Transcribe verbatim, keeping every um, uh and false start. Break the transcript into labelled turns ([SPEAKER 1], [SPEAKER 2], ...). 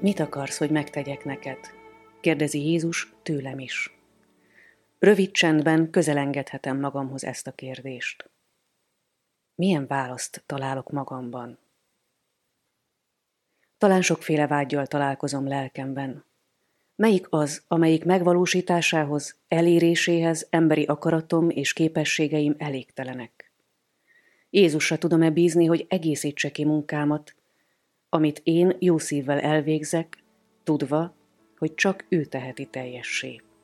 [SPEAKER 1] Mit akarsz, hogy megtegyek neked? Kérdezi Jézus tőlem is. Rövid csendben közelengedhetem magamhoz ezt a kérdést. Milyen választ találok magamban? Talán sokféle vággyal találkozom lelkemben. Melyik az, amelyik megvalósításához, eléréséhez emberi akaratom és képességeim elégtelenek? Jézusra tudom-e bízni, hogy egészítse ki munkámat, amit én jó szívvel elvégzek, tudva, hogy csak ő teheti teljessé.